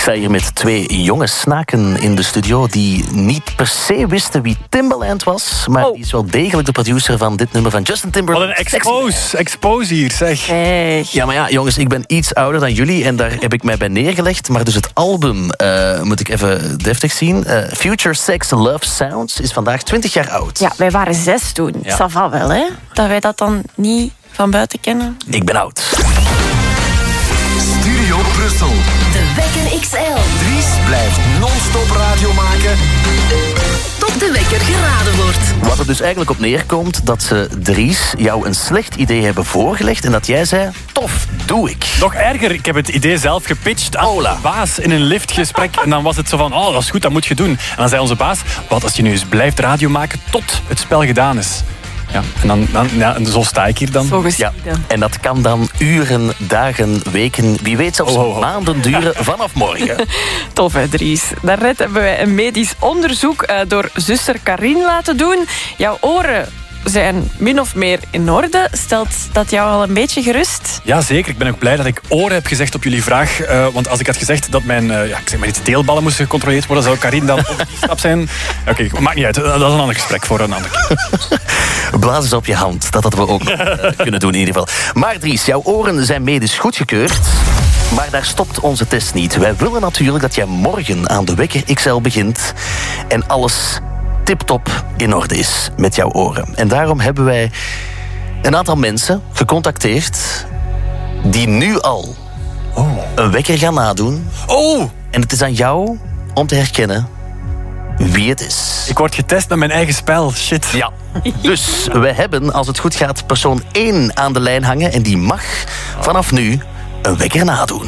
sta hier met twee jonge snaken in de studio die niet per se wisten wie Timbaland was, maar die is wel degelijk de producer van dit nummer van Justin Timberlake. Wat een expose hier, zeg. Ja, maar ja, jongens, ik ben iets ouder dan jullie en daar heb ik mij bij neergelegd. Maar dus het album, moet ik even deftig zien. Future Sex Love Sounds is vandaag 20 jaar oud. Ja, wij waren 6 toen. Ja. Ça va wel, hè? Dat wij dat dan niet van buiten kennen. Ik ben oud. Studio Brussel. De Wekker XL. Dries blijft non-stop radio maken Tot de wekker geraden wordt. Wat er dus eigenlijk op neerkomt, dat ze Dries jou een slecht idee hebben voorgelegd en dat jij zei, tof, doe ik. Nog erger, ik heb het idee zelf gepitcht aan onze baas in een liftgesprek. En dan was het zo van, dat is goed, dat moet je doen. En dan zei onze baas, wat als je nu eens blijft radio maken tot het spel gedaan is. Ja, en zo sta ik hier dan. Zo geschieden. Ja, en dat kan dan uren, dagen, weken, wie weet zelfs maanden duren vanaf morgen. Tof, hè, Dries. Daarnet hebben wij een medisch onderzoek door zuster Karin laten doen. Jouw oren zijn min of meer in orde. Stelt dat jou al een beetje gerust? Ja, zeker. Ik ben ook blij dat ik oren heb gezegd op jullie vraag. Want als ik had gezegd dat mijn teelballen moesten gecontroleerd worden, zou Karin dan op die stap zijn. Oké, maakt niet uit. Dat is een ander gesprek voor een ander keer. Blaas eens op je hand. Dat we ook kunnen doen in ieder geval. Maar Dries, jouw oren zijn medisch goedgekeurd. Maar daar stopt onze test niet. Wij willen natuurlijk dat jij morgen aan de Wekker XL begint. En alles tip-top in orde is met jouw oren. En daarom hebben wij een aantal mensen gecontacteerd die nu al een wekker gaan nadoen. En het is aan jou om te herkennen wie het is. Ik word getest met mijn eigen spel. Shit. Ja. Dus we hebben, als het goed gaat, persoon 1 aan de lijn hangen en die mag vanaf nu een wekker nadoen.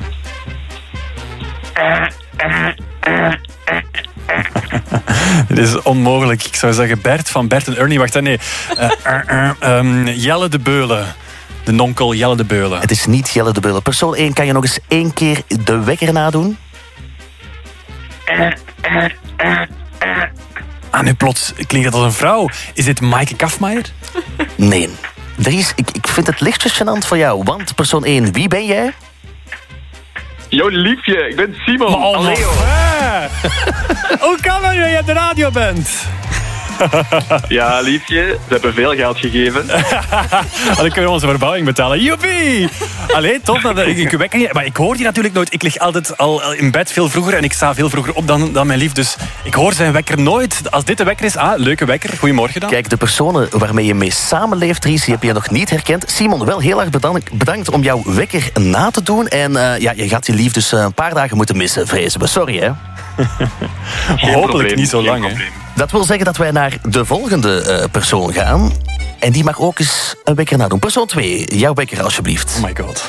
Dit is onmogelijk. Ik zou zeggen Bert van Bert en Ernie. Wacht, nee. Jelle de Beulen. De nonkel Jelle de Beulen. Het is niet Jelle de Beulen. Persoon 1, kan je nog eens 1 keer de wekker nadoen? Nu plots klinkt dat als een vrouw. Is dit Maaike Kafmaier? Nee. Dries, ik vind het lichtjes gênant voor jou. Want persoon 1, wie ben jij? Yo, liefje, ik ben Simon. Allee, hoe kan dat nu dat je op de radio bent? Ja, liefje, ze hebben veel geld gegeven. Dan kunnen we onze verbouwing betalen. Joepie! Allee, tof. Maar ik hoor die natuurlijk nooit. Ik lig altijd al in bed veel vroeger en ik sta veel vroeger op dan mijn lief. Dus ik hoor zijn wekker nooit. Als dit de wekker is, leuke wekker. Goedemorgen dan. Kijk, de personen waarmee je mee samenleeft, Dries, die heb je nog niet herkend. Simon, wel heel erg bedankt om jouw wekker na te doen. En je gaat je lief dus een paar dagen moeten missen, vrezen we. Sorry, hè. Hopelijk niet zo lang, hè. Dat wil zeggen dat wij naar de volgende persoon gaan. En die mag ook eens een wekker nadoen. Persoon 2, jouw wekker alsjeblieft. Oh my god.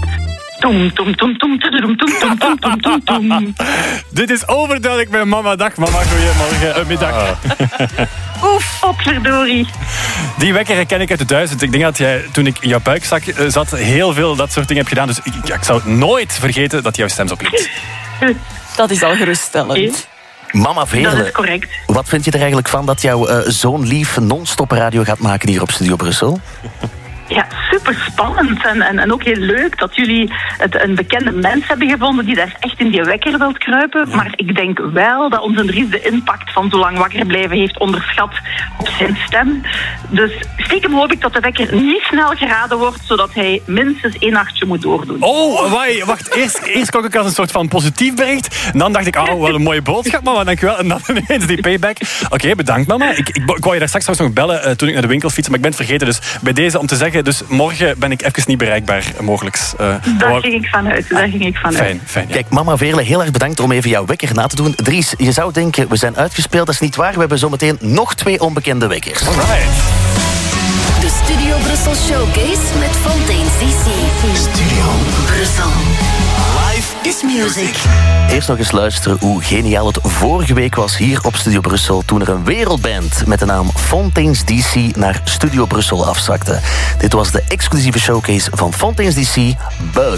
Dit is overduidelijk mijn mama. Dag mama, goeiemorgen. Middag. Oef, potverdorie. Die wekker herken ik uit de 1000. Ik denk dat jij, toen ik in jouw buikzak zat, heel veel dat soort dingen hebt gedaan. Dus ik zou nooit vergeten dat jouw stem zo klinkt. Dat is al geruststellend. Mama Veerle, Dat is correct. wat vind je er eigenlijk van dat jouw zoon lief non-stop radio gaat maken hier op Studio Brussel? Ja, super spannend en ook heel leuk dat jullie een bekende mens hebben gevonden die daar echt in die wekker wilt kruipen. Ja. Maar ik denk wel dat onze Dries de impact van zo lang wakker blijven heeft onderschat op zijn stem. Dus stiekem hoop ik dat de wekker niet snel geraden wordt, zodat hij minstens 1 nachtje moet doordoen. Wacht. Eerst kwam ik als een soort van positief bericht. En dan dacht ik, wat een mooie boodschap, mama, dankjewel. En dan ineens die payback. Oké, bedankt, mama. Ik wou je daar straks nog bellen toen ik naar de winkel fietste, maar ik ben het vergeten. Dus bij deze om te zeggen, dus morgen ben ik even niet bereikbaar, mogelijk. Daar ging ik vanuit. Fijn, ja. Kijk, mama Veerle, heel erg bedankt om even jouw wekker na te doen. Dries, je zou denken, we zijn uitgespeeld. Dat is niet waar. We hebben zometeen nog 2 onbekende wekkers. Alright. De Studio Brussel Showcase met Fontaine's DC. Studio Brussel. Live is music. Eerst nog eens luisteren hoe geniaal het vorige week was hier op Studio Brussel toen er een wereldband met de naam Fontaine's DC naar Studio Brussel afzakte. Dit was de exclusieve showcase van Fontaine's DC, Bug.